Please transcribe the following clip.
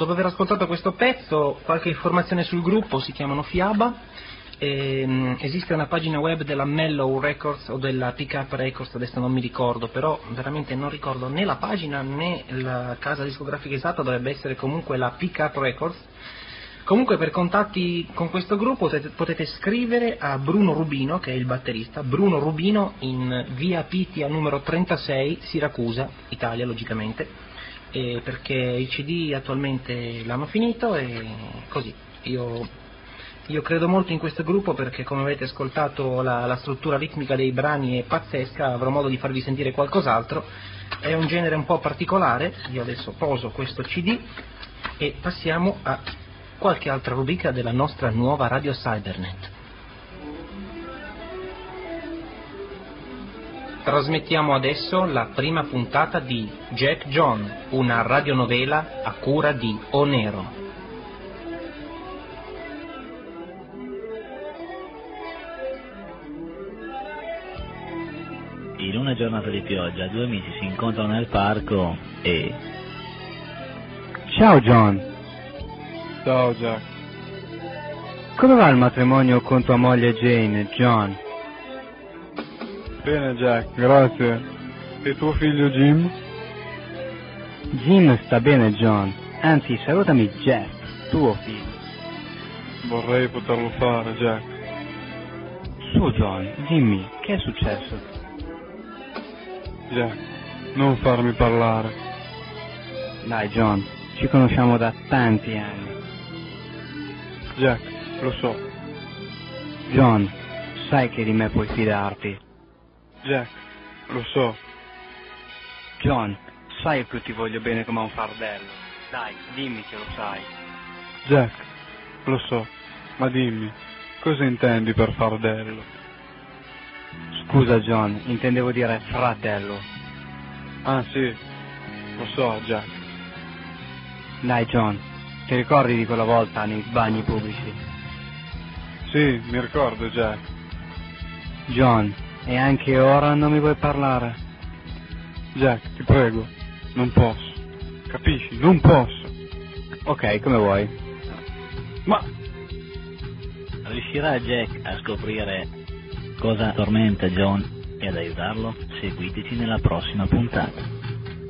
dopo aver ascoltato questo pezzo, qualche informazione sul gruppo. Si chiamano Fiaba. Esiste una pagina web della Mellow Records o della Pick Up Records, adesso non mi ricordo, però veramente non ricordo né la pagina né la casa discografica esatta, dovrebbe essere comunque la Pick Up Records. Comunque per contatti con questo gruppo potete scrivere a Bruno Rubino, che è il batterista, Bruno Rubino in via Pitia numero 36, Siracusa, Italia logicamente, perché i CD attualmente l'hanno finito e così. Io credo molto in questo gruppo perché, come avete ascoltato, la struttura ritmica dei brani è pazzesca, avrò modo di farvi sentire qualcos'altro. È un genere un po' particolare. Io adesso poso questo CD e passiamo a qualche altra rubrica della nostra nuova Radio Cybernet. Trasmettiamo adesso la prima puntata di Jack John, una radionovela a cura di Onero. In una giornata di pioggia, due amici si incontrano nel parco e... Ciao John. Ciao Jack. Come va il matrimonio con tua moglie Jane, John? Bene Jack, grazie. E tuo figlio Jim? Jim sta bene, John. Anzi, salutami Jeff, tuo figlio. Vorrei poterlo fare, Jack. Su John, dimmi, che è successo? Jack, non farmi parlare. Dai John, ci conosciamo da tanti anni. Jack, lo so. John, sai che di me puoi fidarti. Jack, lo so. John, sai che ti voglio bene come a un fardello. Dai, dimmi che lo sai. Jack, lo so, ma dimmi, cosa intendi per fardello? Scusa John, intendevo dire fratello. Ah sì, lo so Jack. Dai John, ti ricordi di quella volta nei bagni pubblici? Sì, mi ricordo Jack. John, e anche ora non mi vuoi parlare? Jack, ti prego, non posso. Capisci? Non posso. Ok, come vuoi. Ma... Riuscirà Jack a scoprire cosa tormenta John e ad aiutarlo? Seguiteci nella prossima puntata.